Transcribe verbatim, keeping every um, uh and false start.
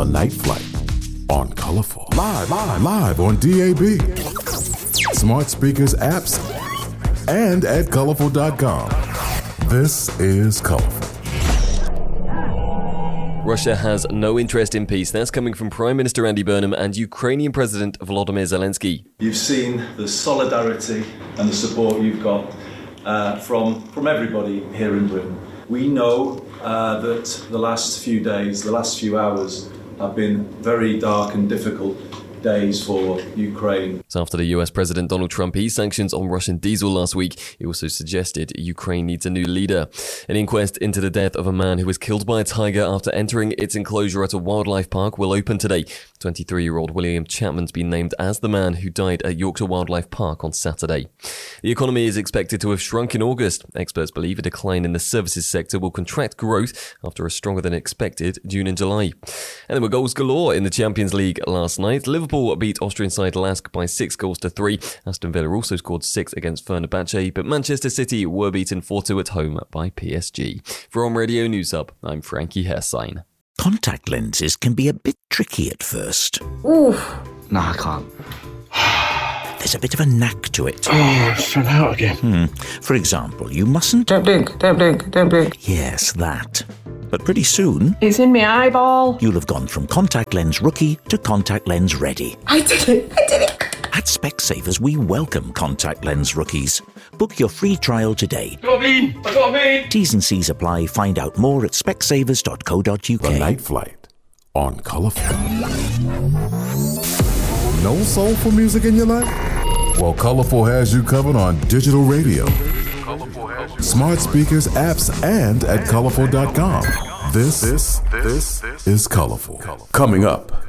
The Night Flight on Colorful. Live, live, live on D A B, smart speakers, apps, and at colorful dot com. This is Colorful. Russia has no interest in peace. That's coming from Prime Minister Andy Burnham and Ukrainian President Volodymyr Zelensky. You've seen the solidarity and the support you've got uh, from, from everybody here in Britain. We know uh, that the last few days, the last few hours have been very dark and difficult days for Ukraine. So after the U S President Donald Trump eased sanctions on Russian diesel last week, he also suggested Ukraine needs a new leader. An inquest into the death of a man who was killed by a tiger after entering its enclosure at a wildlife park will open today. twenty-three-year-old William Chapman's been named as the man who died at Yorkshire Wildlife Park on Saturday. The economy is expected to have shrunk in August. Experts believe a decline in the services sector will contract growth after a stronger than expected June and July. And there were goals galore in the Champions League last night. Liverpool beat Austrian side Lask by six goals to three. Aston Villa also scored six against Fenerbahce, but Manchester City were beaten four two at home by P S G. From Radio News Hub, I'm Frankie Hessine. Contact lenses can be a bit tricky at first. Ooh. No, I can't. There's a bit of a knack to it. Oh, it's fell out again. Hmm. For example, you mustn't... Don't blink, don't blink, don't blink. Yes, that. But pretty soon... It's in my eyeball. You'll have gone from contact lens rookie to contact lens ready. I did it, I did it. At Specsavers, we welcome contact lens rookies. Book your free trial today. I got a bean, I got a bean. T's and C's apply. Find out more at specsavers dot co dot uk. The Night Flight on Colorful. No soulful music in your life? Well, Colorful has you covered on digital radio, smart speakers, apps, and at colorful dot com. This, this, this is Colorful. Coming up,